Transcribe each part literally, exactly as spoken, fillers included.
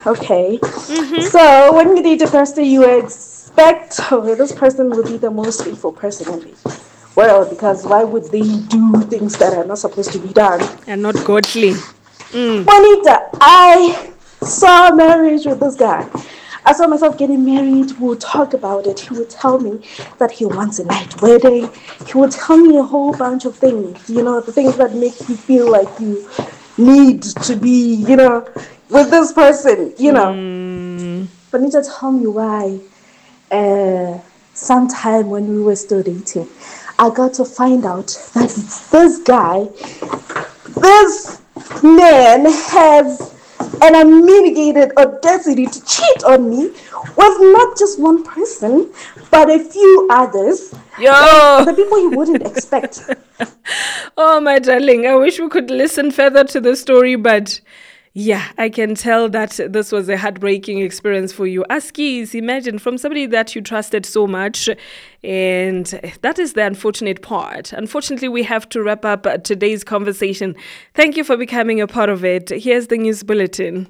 Okay. Mm-hmm. So when you date a person, you expect okay, this person will be the most faithful person in the world because why would they do things that are not supposed to be done? And not godly. Mm. Juanita, I saw marriage with this guy. I saw myself getting married. We would talk about it. He would tell me that he wants a night wedding. He would tell me a whole bunch of things, you know, the things that make you feel like you need to be, you know, with this person, you know. Mm. Juanita, tell me why. Uh, sometime when we were still dating, I got to find out that this guy this man has an unmitigated audacity to cheat on me with not just one person, but a few others. Like Yo! the people you wouldn't expect. Oh, my darling, I wish we could listen further to the story, but yeah, I can tell that this was a heartbreaking experience for you. Askies, imagine from somebody that you trusted so much, and that is the unfortunate part. Unfortunately, we have to wrap up today's conversation. Thank you for becoming a part of it. Here's the news bulletin.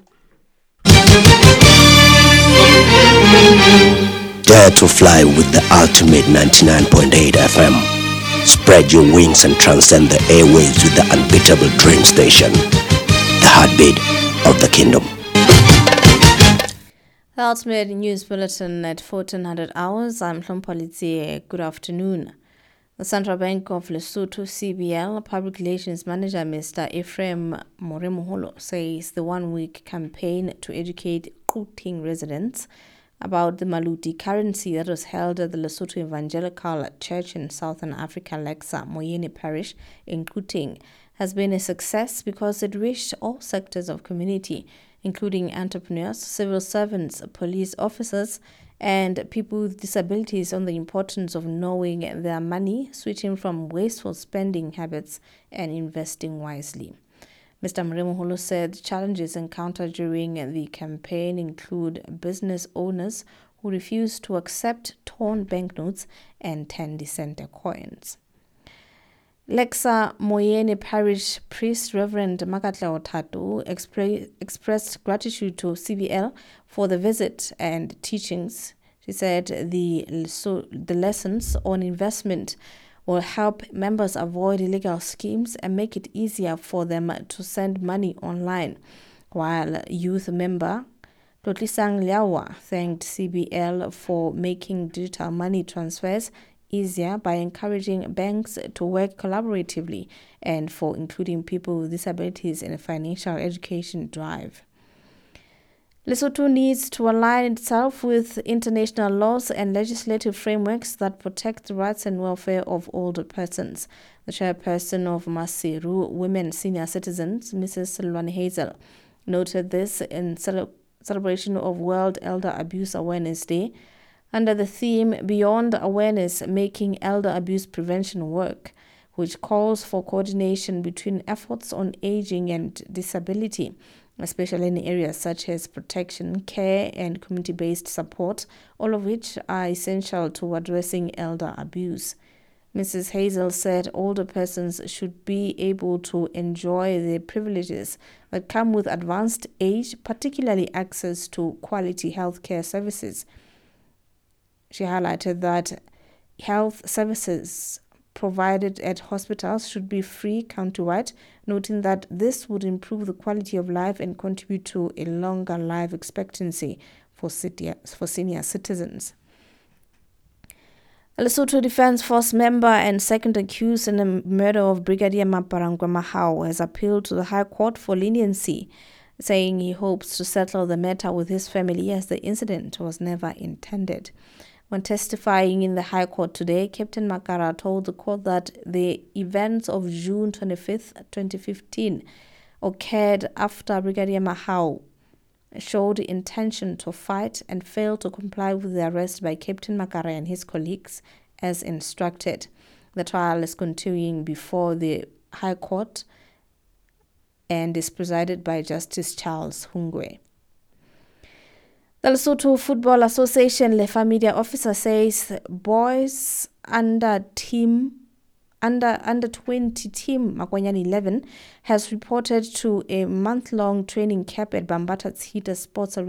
Dare to fly with the ultimate ninety-nine point eight F M. Spread your wings and transcend the airwaves with the unbeatable train station. The heartbeat of the kingdom. The Ultimate News Bulletin at fourteen hundred hours. I'm Hlompolitsi. Good afternoon. The Central Bank of Lesotho, C B L, Public Relations Manager Mister Ephraim Moremoholo says the one-week campaign to educate Gauteng residents about the Maluti currency that was held at the Lesotho Evangelical Church in Southern Africa, Lexa Moyene Parish in Gauteng, has been a success because it reached all sectors of community, including entrepreneurs, civil servants, police officers, and people with disabilities on the importance of knowing their money, switching from wasteful spending habits, and investing wisely. Mister Mremoholo said challenges encountered during the campaign include business owners who refuse to accept torn banknotes and ten cent coins. Lexa Moyene Parish Priest Reverend Makatla Otatu expre- expressed gratitude to C B L for the visit and teachings. She said the, so the lessons on investment will help members avoid illegal schemes and make it easier for them to send money online, while youth member Totlisang Liawa thanked C B L for making digital money transfers easier by encouraging banks to work collaboratively and for including people with disabilities in a financial education drive. Lesotho needs to align itself with international laws and legislative frameworks that protect the rights and welfare of older persons. The chairperson of Masiru Women Senior Citizens, Missus Lwane Hazel, noted this in cele- celebration of World Elder Abuse Awareness Day under the theme Beyond Awareness, Making Elder Abuse Prevention Work, which calls for coordination between efforts on aging and disability, especially in areas such as protection, care, and community-based support, all of which are essential to addressing elder abuse. Missus Hazel said older persons should be able to enjoy the privileges that come with advanced age, particularly access to quality healthcare services. She highlighted that health services provided at hospitals should be free countrywide, noting that this would improve the quality of life and contribute to a longer life expectancy for, city, for senior citizens. A Lesotho Defence Force member and second accused in the murder of Brigadier Maparangwa Mahao has appealed to the High Court for leniency, saying he hopes to settle the matter with his family as the incident was never intended. When testifying in the High Court today, Captain Makara told the court that the events of June twenty-fifth, twenty fifteen occurred after Brigadier Mahao showed intention to fight and failed to comply with the arrest by Captain Makara and his colleagues as instructed. The trial is continuing before the High Court and is presided by Justice Charles Hungwe. The Lesotho Football Association Lefa Media Officer says boys under team under under twenty team Makwanyane eleven has reported to a month-long training camp at Bambatha Tshita Sports Arena